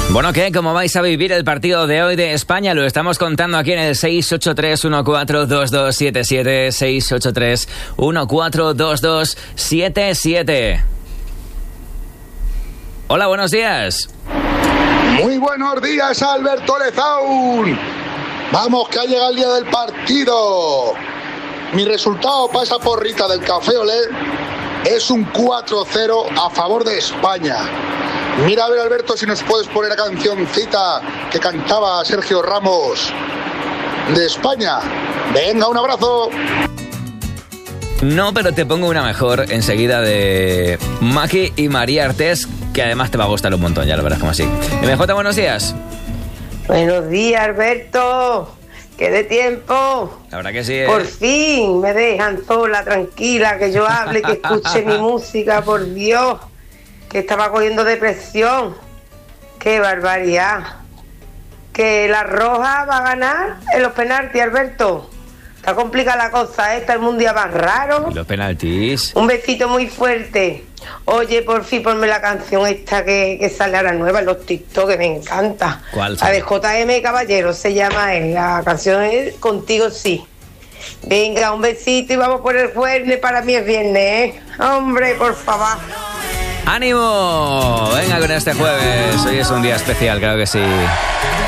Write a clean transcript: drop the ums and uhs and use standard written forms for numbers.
Bueno, ¿qué? ¿Cómo vais a vivir el partido de hoy de España? Lo estamos contando aquí en el 683-142277, 683-142277. Hola, buenos días. Muy buenos días, Alberto Lezaun. Vamos, que ha llegado el día del partido. Mi resultado pasa por Rita del Café Olé. Es un 4-0 a favor de España. Mira a ver, Alberto, si nos puedes poner la cancioncita que cantaba Sergio Ramos de España. Venga, un abrazo. No, pero te pongo una mejor enseguida de Maki y María Artés, que además te va a gustar un montón, ya lo verás como así. MJ, buenos días. Buenos días, Alberto. ¡Qué de tiempo! La verdad que sí, ¿eh? Por fin me dejan sola, tranquila, que yo hable, que escuche mi música, por Dios. Que estaba cogiendo depresión. ¡Qué barbaridad! Que la Roja va a ganar en los penaltis, Alberto. Está complicada la cosa, ¿eh? Está el mundial más raro. ¿Y los penaltis? Un besito muy fuerte. Oye, por fin ponme la canción esta que sale ahora nueva en los TikTok, que me encanta. ¿Cuál? La de JM Caballero se llama, la canción es Contigo Sí. Venga, un besito y vamos por el jueves. Para mí es viernes, ¿eh? Hombre, por favor. ¡Ánimo! Venga con este jueves. Hoy es un día especial, claro que sí.